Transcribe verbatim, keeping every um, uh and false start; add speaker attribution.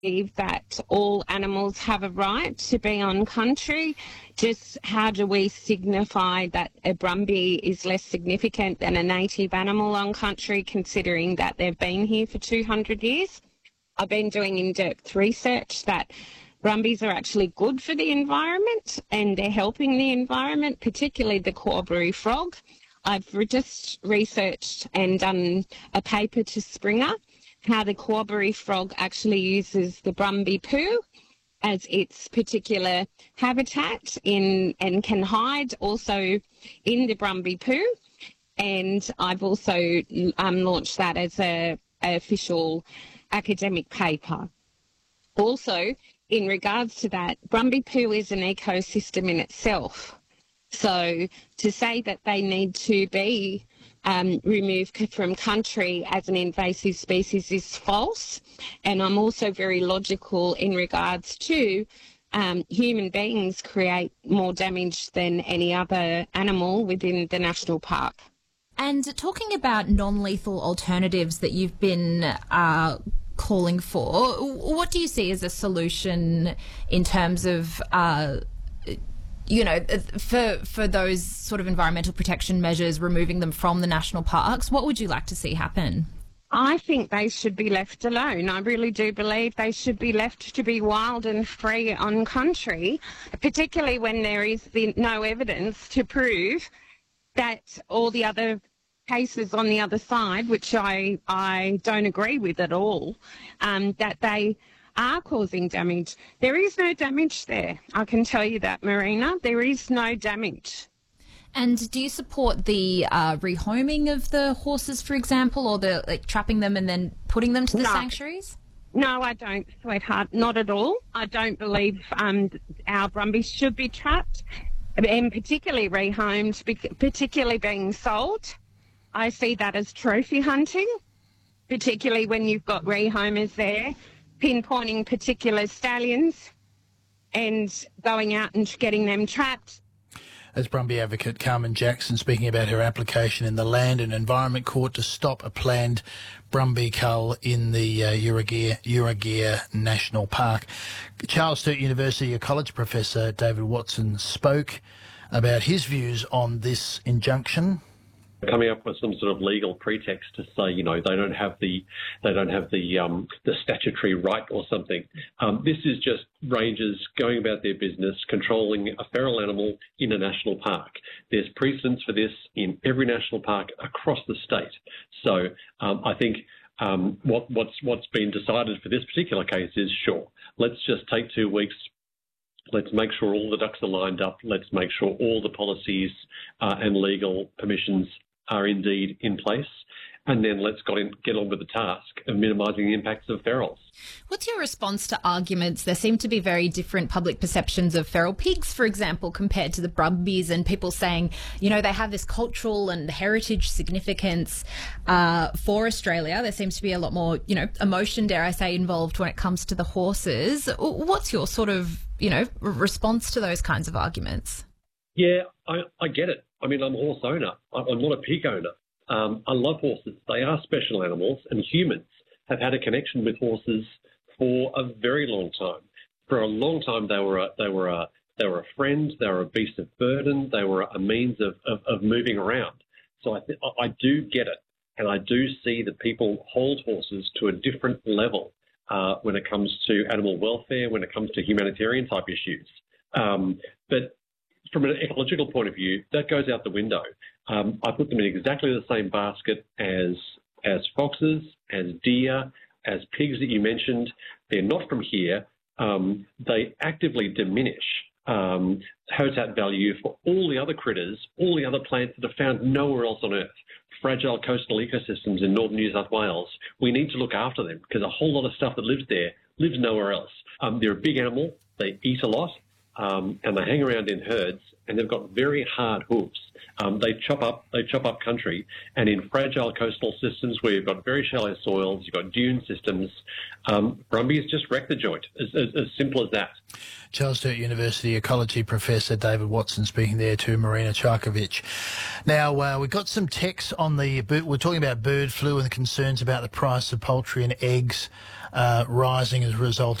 Speaker 1: believe that all animals have a right to be on country. Just how do we signify that a brumby is less significant than a native animal on country, considering that they've been here for two hundred years? I've been doing in-depth research that brumbies are actually good for the environment and they're helping the environment, particularly the Quarberry frog. I've re- just researched and done a paper to Springer how the Quarberry frog actually uses the brumby poo as its particular habitat in and can hide also in the brumby poo. And I've also um, launched that as a, a official academic paper. Also, in regards to that, brumby poo is an ecosystem in itself. So to say that they need to be um, removed from country as an invasive species is false. And I'm also very logical in regards to um, human beings create more damage than any other animal within the national park.
Speaker 2: And talking about non-lethal alternatives that you've been uh, calling for, what do you see as a solution in terms of uh, you know, for for those sort of environmental protection measures, removing them from the national parks? What would you like to see happen?
Speaker 1: I think they should be left alone. I really do believe they should be left to be wild and free on country, particularly when there is the, no evidence to prove that all the other cases on the other side, which I, I don't agree with at all, um, that they are causing damage. There is no damage there. I can tell you that, Marina. There is no damage.
Speaker 2: And do you support the uh, rehoming of the horses, for example, or the like, trapping them and then putting them to the
Speaker 1: no.
Speaker 2: sanctuaries?
Speaker 1: No, I don't, sweetheart. Not at all. I don't believe um, our brumbies should be trapped and particularly rehomed, particularly being sold. I see that as trophy hunting, particularly when you've got rehomers there pinpointing particular stallions and going out and getting them trapped.
Speaker 3: As Brumby advocate Carmen Jackson speaking about her application in the Land and Environment Court to stop a planned Brumby cull in the uh, Urugere, Urugere National Park. Charles Sturt University Ecology Professor David Watson spoke about his views on this injunction.
Speaker 4: Coming up with some sort of legal pretext to say, you know, they don't have the they don't have the um, the statutory right or something. Um, this is just rangers going about their business, controlling a feral animal in a national park. There's precedence for this in every national park across the state. So um, I think um, what, what's what's been decided for this particular case is, sure, let's just take two weeks. Let's make sure all the ducks are lined up. Let's make sure all the policies uh, and legal permissions are indeed in place, and then let's get, in, get on with the task of minimising the impacts of ferals.
Speaker 2: What's your response to arguments? There seem to be very different public perceptions of feral pigs, for example, compared to the brumbies, and people saying, you know, they have this cultural and heritage significance uh, for Australia. There seems to be a lot more, you know, emotion, dare I say, involved when it comes to the horses. What's your sort of, you know, response to those kinds of arguments?
Speaker 4: Yeah, I, I get it. I mean, I'm a horse owner. I'm not a pig owner. Um, I love horses. They are special animals, and humans have had a connection with horses for a very long time. For a long time, they were a, they were a, they were a friend. They were a beast of burden. They were a means of, of, of moving around. So I, th- I do get it, and I do see that people hold horses to a different level uh, when it comes to animal welfare, when it comes to humanitarian type issues. Um, but from an ecological point of view, that goes out the window. Um, I put them in exactly the same basket as as foxes, as deer, as pigs that you mentioned. They're not from here. Um, they actively diminish um, habitat value for all the other critters, all the other plants that are found nowhere else on Earth. Fragile coastal ecosystems in northern New South Wales. We need to look after them because a whole lot of stuff that lives there lives nowhere else. Um, they're a big animal. They eat a lot. um, and they hang around in herds, and they've got very hard hooves. Um, they chop up, they chop up country, and in fragile coastal systems where you've got very shallow soils, you've got dune systems, um, brumbies just wreck the joint. As, as, as simple as that.
Speaker 3: Charles Sturt University ecology professor David Watson speaking there to Marina Charkovic. Now, uh, we've got some texts on the, we're talking about bird flu and concerns about the price of poultry and eggs uh, rising as a result